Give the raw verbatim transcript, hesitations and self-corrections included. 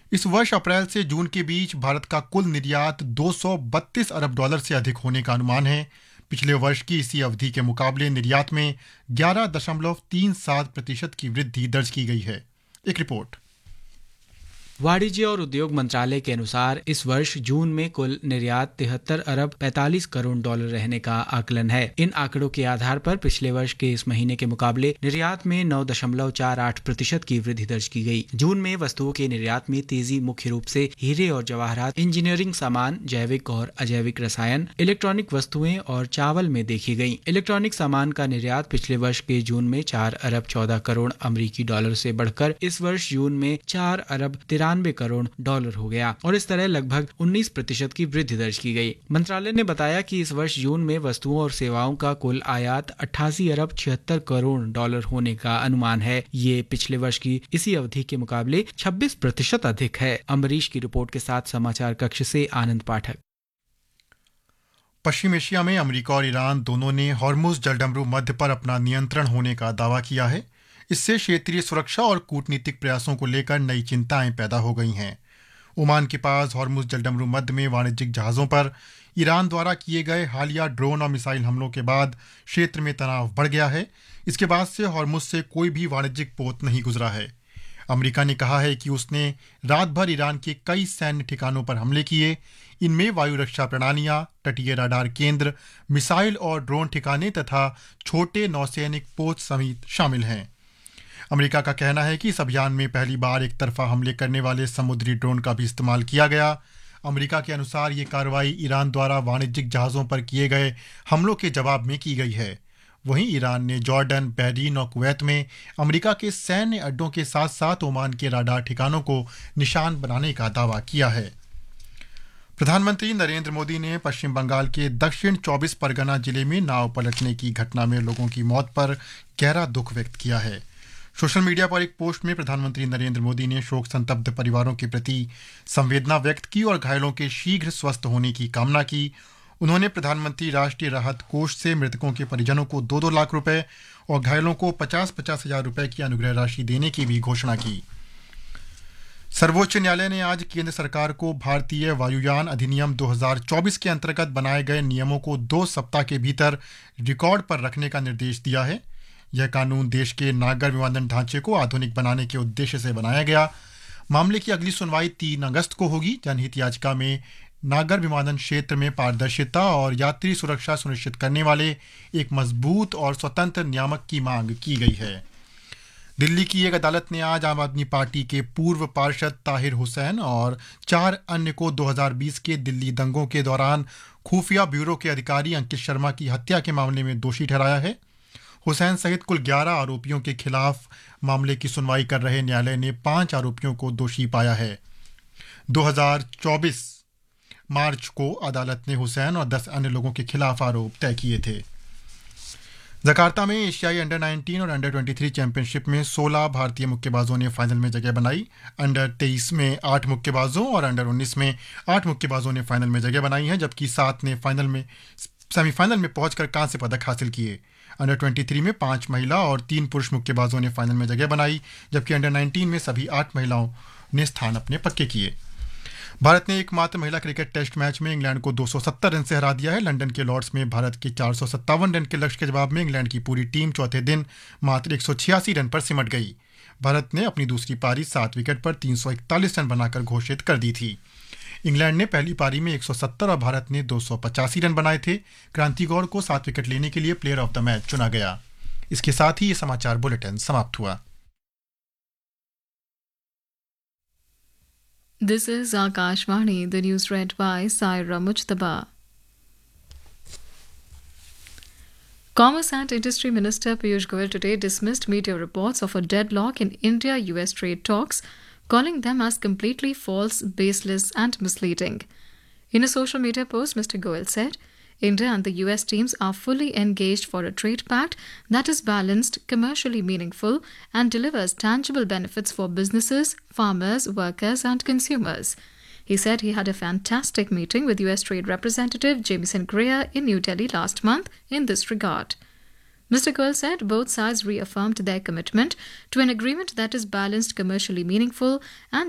इस वर्ष अप्रैल से जून के बीच भारत का कुल निर्यात दो सौ बत्तीस अरब डॉलर से अधिक होने का अनुमान है। पिछले वर्ष की इसी अवधि के मुकाबले निर्यात में ग्यारह दशमलव तीन सात प्रतिशत की वृद्धि दर्ज की गई है। एक रिपोर्ट। वाणिज्य और उद्योग मंत्रालय के अनुसार इस वर्ष जून में कुल निर्यात तिहत्तर अरब पैंतालीस करोड़ डॉलर रहने का आकलन है। इन आंकड़ों के आधार पर पिछले वर्ष के इस महीने के मुकाबले निर्यात में नौ दशमलव चार आठ प्रतिशत की वृद्धि दर्ज की गई। जून में वस्तुओं के निर्यात में तेजी मुख्य रूप से हीरे और जवाहरात, इंजीनियरिंग सामान, जैविक और अजैविक रसायन, इलेक्ट्रॉनिक वस्तुएं और चावल में देखी गई। इलेक्ट्रॉनिक सामान का निर्यात पिछले वर्ष के जून में चार अरब चौदह करोड़ अमरीकी डॉलर से बढ़कर इस वर्ष जून में चार अरब तिरानवे करोड़ डॉलर हो गया और इस तरह लगभग उन्नीस प्रतिशत की वृद्धि दर्ज की गई। मंत्रालय ने बताया कि इस वर्ष जून में वस्तुओं और सेवाओं का कुल आयात अट्ठासी अरब छिहत्तर करोड़ डॉलर होने का अनुमान है। ये पिछले वर्ष की इसी अवधि के मुकाबले छब्बीस प्रतिशत अधिक है। अम्बरीश की रिपोर्ट के साथ समाचार कक्ष से आनंद पाठक। पश्चिम एशिया में अमेरिका और ईरान दोनों ने हॉर्मुज जलडमरू मध्य पर अपना नियंत्रण होने का दावा किया है। इससे क्षेत्रीय सुरक्षा और कूटनीतिक प्रयासों को लेकर नई चिंताएं पैदा हो गई हैं। ओमान के पास हॉर्मुज जलडमरू मध्य में वाणिज्यिक जहाज़ों पर ईरान द्वारा किए गए हालिया ड्रोन और मिसाइल हमलों के बाद क्षेत्र में तनाव बढ़ गया है। इसके बाद से हॉर्मुज से कोई भी वाणिज्यिक पोत नहीं गुजरा है। अमेरिका ने कहा है कि उसने रात भर ईरान के कई सैन्य ठिकानों पर हमले किए। इनमें वायु रक्षा प्रणालियां, तटीय रडार केंद्र, मिसाइल और ड्रोन ठिकाने तथा छोटे नौसैनिक पोत समेत शामिल हैं। अमेरिका का कहना है कि इस अभियान में पहली बार एक तरफा हमले करने वाले समुद्री ड्रोन का भी इस्तेमाल किया गया। अमेरिका के अनुसार ये कार्रवाई ईरान द्वारा वाणिज्यिक जहाज़ों पर किए गए हमलों के जवाब में की गई है। वहीं ईरान ने जॉर्डन, बहरीन और कुवैत में अमेरिका के सैन्य अड्डों के साथ साथ ओमान के रडार ठिकानों को निशान बनाने का दावा किया है। प्रधानमंत्री नरेंद्र मोदी ने पश्चिम बंगाल के दक्षिण चौबीस परगना जिले में नाव पलटने की घटना में लोगों की मौत पर गहरा दुख व्यक्त किया है। सोशल मीडिया पर एक पोस्ट में प्रधानमंत्री नरेंद्र मोदी ने शोक संतप्त परिवारों के प्रति संवेदना व्यक्त की और घायलों के शीघ्र स्वस्थ होने की कामना की। उन्होंने प्रधानमंत्री राष्ट्रीय राहत कोष से मृतकों के परिजनों को दो दो लाख रुपए और घायलों को पचास पचास हजार रुपए की अनुग्रह राशि देने की भी घोषणा की। सर्वोच्च न्यायालय ने आज केंद्र सरकार को भारतीय वायुयान अधिनियम दो हज़ार चौबीस के अंतर्गत बनाए गए नियमों को दो सप्ताह के भीतर रिकॉर्ड पर रखने का निर्देश दिया है। यह कानून देश के नागर विमानन ढांचे को आधुनिक बनाने के उद्देश्य से बनाया गया। मामले की अगली सुनवाई तीन अगस्त को होगी। जनहित याचिका में नागर विमानन क्षेत्र में पारदर्शिता और यात्री सुरक्षा सुनिश्चित करने वाले एक मजबूत और स्वतंत्र नियामक की मांग की गई है। दिल्ली की एक अदालत ने आज आम आदमी पार्टी के पूर्व पार्षद ताहिर हुसैन और चार अन्य को दो हज़ार बीस के दिल्ली दंगों के दौरान खुफिया ब्यूरो के अधिकारी अंकित शर्मा की हत्या के मामले में दोषी ठहराया है। हुसैन सहित कुल ग्यारह आरोपियों के खिलाफ मामले की सुनवाई कर रहे न्यायालय ने पांच आरोपियों को दोषी पाया है। दो हज़ार चौबीस मार्च को अदालत ने हुसैन और दस अन्य लोगों के खिलाफ आरोप तय किए थे। जकार्ता में एशियाई अंडर नाइनटीन और अंडर तेईस चैंपियनशिप में सोलह भारतीय मुक्केबाजों ने फाइनल में जगह बनाई। अंडर तेईस में आठ मुक्केबाजों और अंडर उन्नीस में आठ मुक्केबाजों ने फाइनल में जगह बनाई है, जबकि सात ने फाइनल में सेमीफाइनल में पहुंचकर कांस्य पदक हासिल किए। अंडर तेईस में पांच महिला और तीन पुरुष मुक्केबाजों ने फाइनल में जगह बनाई, जबकि अंडर उन्नीस में सभी आठ महिलाओं ने स्थान अपने पक्के किए। भारत ने एकमात्र महिला क्रिकेट टेस्ट मैच में इंग्लैंड को दो सौ सत्तर रन से हरा दिया है। लंदन के लॉर्ड्स में भारत के चार सौ सत्तावन रन के लक्ष्य के जवाब में इंग्लैंड की पूरी टीम चौथे दिन मात्र एक सौ छियासी रन पर सिमट गई। भारत ने अपनी दूसरी पारी सात विकेट पर तीन सौ इकतालीस रन बनाकर घोषित कर दी थी। इंग्लैंड ने पहली पारी में एक सौ सत्तर और भारत ने दो सौ पचासी रन बनाए थे। क्रांति गौर को सात विकेट लेने के लिए प्लेयर ऑफ द मैच चुना गया। इसके साथ ही ये समाचार बुलेटिन समाप्त हुआ। This is Akashvani, the news read by Saira Mujtaba. Commerce and Industry Minister Piyush Goyal today dismissed media reports of a deadlock in India-U S trade talks, calling them as completely false, baseless and misleading. In a social media post, Mister Goyal said, India and the U S teams are fully engaged for a trade pact that is balanced, commercially meaningful, and delivers tangible benefits for businesses, farmers, workers, and consumers. He said he had a fantastic meeting with U S Trade Representative Jamieson Greer in New Delhi last month in this regard. Mister Goyal said both sides reaffirmed their commitment to an agreement that is balanced, commercially meaningful, and